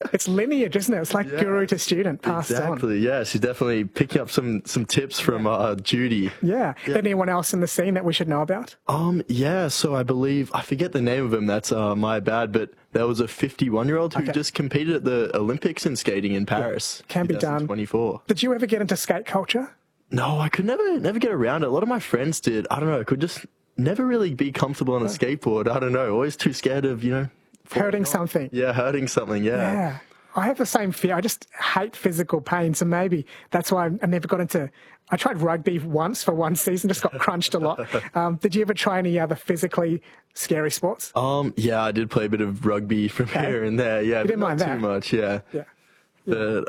It's lineage, isn't it? It's like guru to student, passed on. Exactly, yeah. She's definitely picking up some tips from Judy. Yeah. Anyone else in the scene that we should know about? Yeah, so I believe, I forget the name of him, that's my bad, but there was a 51-year-old who just competed at the Olympics in skating in Paris. Can be done. 2024. Did you ever get into skate culture? No, I could never get around it. A lot of my friends did. I don't know, I could just never really be comfortable on a skateboard. I don't know, always too scared of, Hurting something. Yeah, hurting something, Yeah. I have the same fear. I just hate physical pain, so maybe that's why I never got into... I tried rugby once for one season, just got crunched a lot. Did you ever try any other physically scary sports? Yeah, I did play a bit of rugby from here and there. Yeah, you didn't mind that? Too much. Yeah. But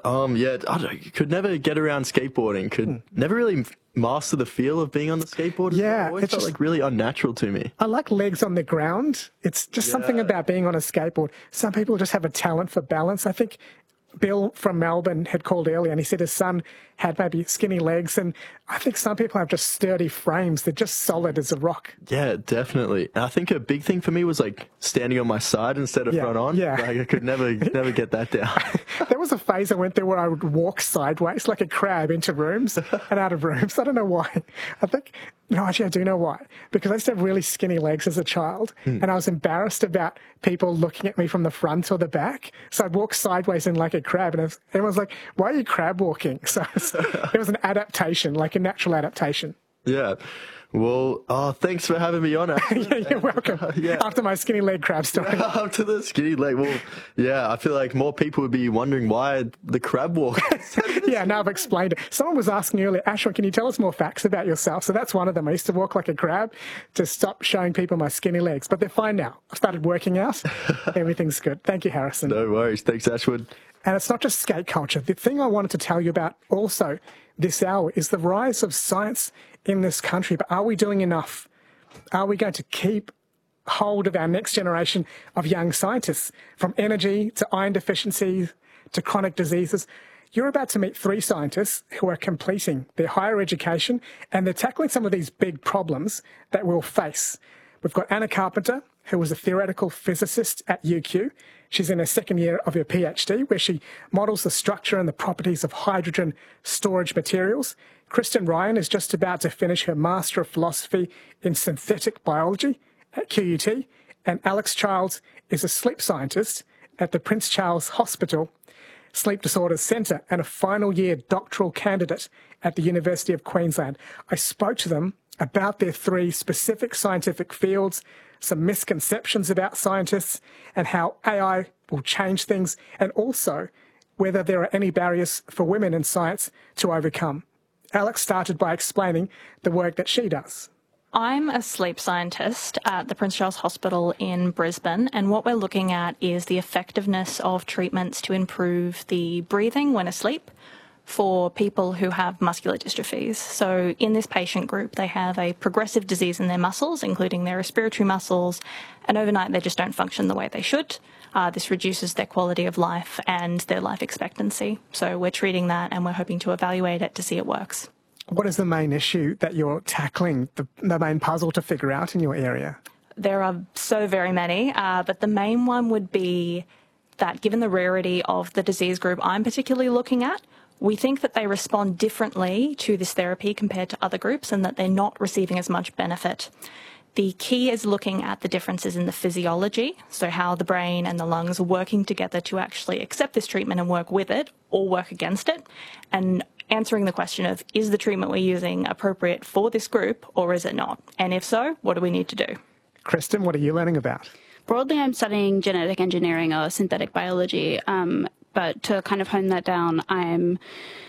I could never get around skateboarding. Could never really master the feel of being on the skateboard. Yeah, it always felt like really unnatural to me. I like legs on the ground. It's just something about being on a skateboard. Some people just have a talent for balance. I think Bill from Melbourne had called earlier and he said his son had maybe skinny legs, and I think some people have just sturdy frames. They're just solid as a rock. Yeah, definitely. And I think a big thing for me was like standing on my side instead of front on. Yeah. Like I could never get that down. There was a phase I went through where I would walk sideways like a crab into rooms and out of rooms. I don't know why. I think, actually I do know why. Because I used to have really skinny legs as a child and I was embarrassed about people looking at me from the front or the back. So I'd walk sideways in like a crab and everyone was like, why are you crab walking? So it was an adaptation, like a natural adaptation. Yeah. Well, thanks for having me on. You're welcome. After my skinny leg crab story. After the skinny leg. Well, yeah, I feel like more people would be wondering why the crab walk. Now I've explained it. Someone was asking earlier, Ashwin, can you tell us more facts about yourself? So that's one of them. I used to walk like a crab to stop showing people my skinny legs. But they're fine now. I've started working out. Everything's good. Thank you, Harrison. No worries. Thanks, Ashwin. And it's not just skate culture. The thing I wanted to tell you about also this hour is the rise of science in this country. But are we doing enough? Are we going to keep hold of our next generation of young scientists, from energy to iron deficiency to chronic diseases? You're about to meet 3 scientists who are completing their higher education and they're tackling some of these big problems that we'll face. We've got Anna Carpenter, who was a theoretical physicist at UQ. She's in her second year of her PhD, where she models the structure and the properties of hydrogen storage materials. Kristen Ryan is just about to finish her Master of Philosophy in Synthetic Biology at QUT. And Alex Childs is a sleep scientist at the Prince Charles Hospital Sleep Disorders Centre and a final year doctoral candidate at the University of Queensland. I spoke to them about their 3 specific scientific fields, some misconceptions about scientists and how AI will change things, and also whether there are any barriers for women in science to overcome. Alex started by explaining the work that she does. I'm a sleep scientist at the Prince Charles Hospital in Brisbane, and what we're looking at is the effectiveness of treatments to improve the breathing when asleep for people who have muscular dystrophies. So in this patient group, they have a progressive disease in their muscles, including their respiratory muscles, and overnight they just don't function the way they should. This reduces their quality of life and their life expectancy. So we're treating that and we're hoping to evaluate it to see it works. What is the main issue that you're tackling, the main puzzle to figure out in your area? There are so very many, but the main one would be that given the rarity of the disease group I'm particularly looking at, we think that they respond differently to this therapy compared to other groups and that they're not receiving as much benefit. The key is looking at the differences in the physiology, so how the brain and the lungs are working together to actually accept this treatment and work with it or work against it, and answering the question of, is the treatment we're using appropriate for this group or is it not? And if so, what do we need to do? Kristen, what are you learning about? Broadly, I'm studying genetic engineering or synthetic biology, but to kind of hone that down, I'm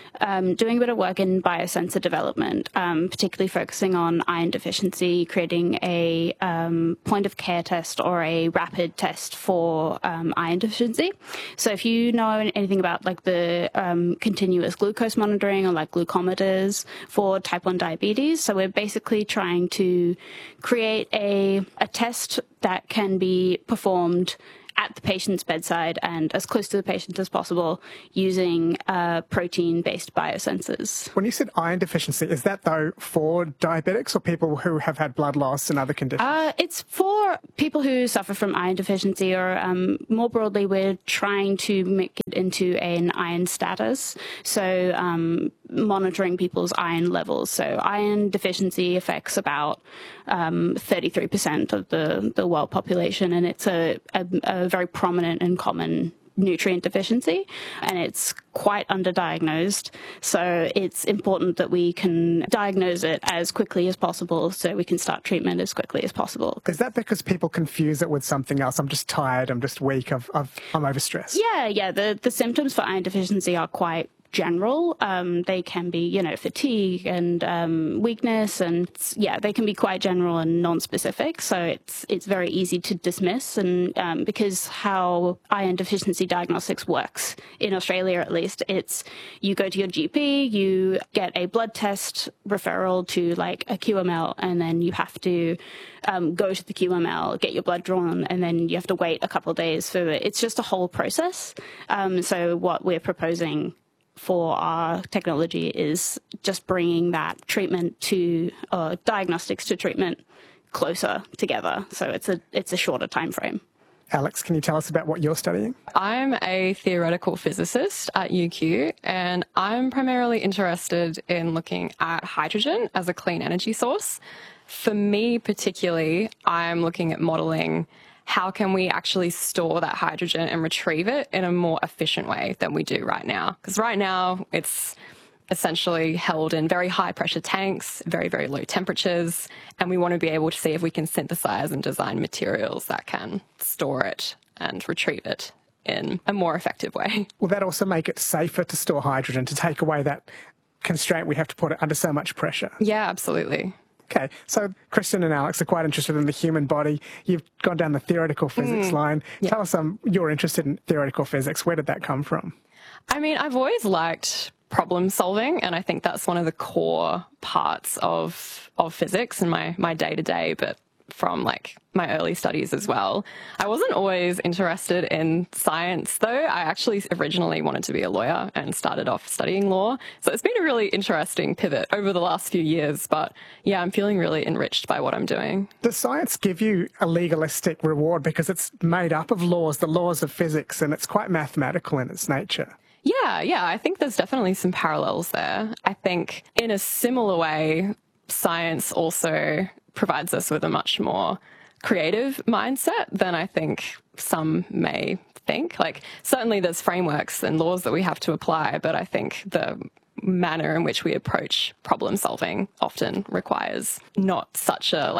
doing a bit of work in biosensor development, particularly focusing on iron deficiency, creating a point-of-care test or a rapid test for iron deficiency. So if you know anything about like the continuous glucose monitoring or like glucometers for type 1 diabetes, so we're basically trying to create a test that can be performed at the patient's bedside and as close to the patient as possible using protein-based biosensors. When you said iron deficiency, is that, though, for diabetics or people who have had blood loss and other conditions? It's for people who suffer from iron deficiency, or more broadly, we're trying to make it into an iron status. So monitoring people's iron levels. So iron deficiency affects about 33% of the world population, and it's a very prominent and common nutrient deficiency, and it's quite underdiagnosed. So it's important that we can diagnose it as quickly as possible so we can start treatment as quickly as possible. Is that because people confuse it with something else? I'm just tired, I'm just weak, I'm overstressed. Yeah. The symptoms for iron deficiency are quite general. They can be, fatigue and weakness, and they can be quite general and non-specific. So it's very easy to dismiss, and because how iron deficiency diagnostics works in Australia, at least, it's you go to your GP, you get a blood test referral to like a QML, and then you have to go to the QML, get your blood drawn, and then you have to wait a couple of days for it. It's just a whole process. So what we're proposing for our technology is just bringing that treatment to diagnostics to treatment closer together. So it's a shorter time frame. Alex, can you tell us about what you're studying? I'm a theoretical physicist at UQ, and I'm primarily interested in looking at hydrogen as a clean energy source. For me particularly, I'm looking at modelling how can we actually store that hydrogen and retrieve it in a more efficient way than we do right now? Because right now it's essentially held in very high pressure tanks, very, very low temperatures, and we want to be able to see if we can synthesize and design materials that can store it and retrieve it in a more effective way. Will that also make it safer to store hydrogen, to take away that constraint we have to put it under so much pressure? Yeah, absolutely. Okay, so Kristen and Alex are quite interested in the human body. You've gone down the theoretical physics line. Yeah. Tell us you're interested in theoretical physics. Where did that come from? I mean, I've always liked problem solving, and I think that's one of the core parts of physics in my day-to-day, but from like my early studies as well. I wasn't always interested in science though. I actually originally wanted to be a lawyer and started off studying law. So it's been a really interesting pivot over the last few years, but yeah, I'm feeling really enriched by what I'm doing. Does science give you a legalistic reward because it's made up of laws, the laws of physics, and it's quite mathematical in its nature? Yeah, I think there's definitely some parallels there. I think in a similar way, science also provides us with a much more creative mindset than I think some may think. Like, certainly there's frameworks and laws that we have to apply, but I think the manner in which we approach problem solving often requires not such a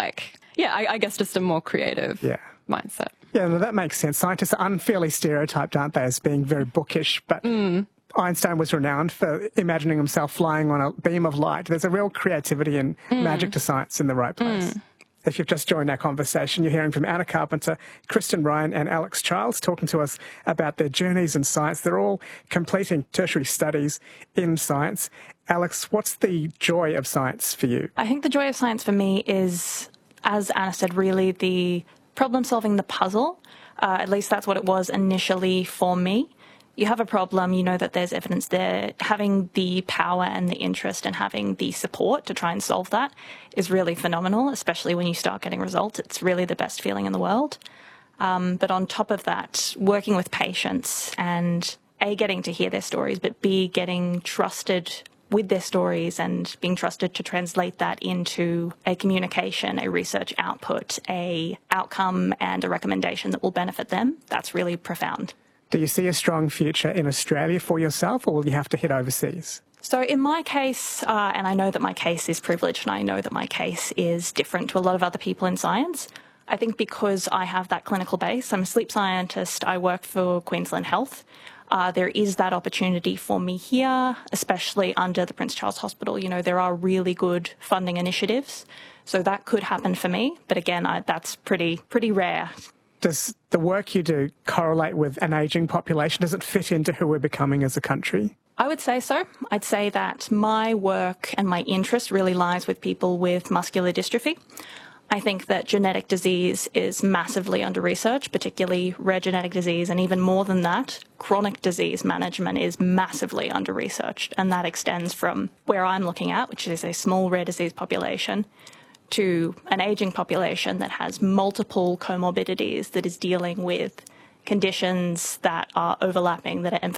I guess just a more creative mindset. Yeah, no, that makes sense. Scientists are unfairly stereotyped, aren't they, as being very bookish, but Einstein was renowned for imagining himself flying on a beam of light. There's a real creativity and magic to science in the right place. If you've just joined our conversation, you're hearing from Anna Carpenter, Kristen Ryan and Alex Childs talking to us about their journeys in science. They're all completing tertiary studies in science. Alex, what's the joy of science for you? I think the joy of science for me is, as Anna said, really the problem solving the puzzle. At least that's what it was initially for me. You have a problem, you know that there's evidence there. Having the power and the interest and having the support to try and solve that is really phenomenal, especially when you start getting results. It's really the best feeling in the world. But on top of that, working with patients and A, getting to hear their stories, but B, getting trusted with their stories and being trusted to translate that into a communication, a research output, a outcome and a recommendation that will benefit them, that's really profound. Do you see a strong future in Australia for yourself, or will you have to head overseas? So in my case, and I know that my case is privileged and I know that my case is different to a lot of other people in science, I think because I have that clinical base, I'm a sleep scientist, I work for Queensland Health, there is that opportunity for me here, especially under the Prince Charles Hospital. You know, there are really good funding initiatives, so that could happen for me. But again, that's pretty rare. Does the work you do correlate with an ageing population? Does it fit into who we're becoming as a country? I would say so. I'd say that my work and my interest really lies with people with muscular dystrophy. I think that genetic disease is massively under-researched, particularly rare genetic disease, and even more than that, chronic disease management is massively under-researched, and that extends from where I'm looking at, which is a small rare disease population, to an aging population that has multiple comorbidities, that is dealing with conditions that are overlapping, that are